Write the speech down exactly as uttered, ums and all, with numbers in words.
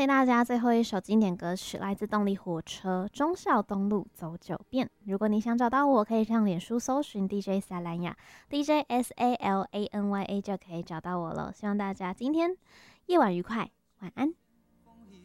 给大家最后一首经典歌曲，来自动力火车《忠孝东路走九遍》。如果你想找到我，可以上脸书搜寻 D J 萨兰雅 D J S A L A N Y A 就可以找到我了。希望大家今天夜晚愉快，晚安。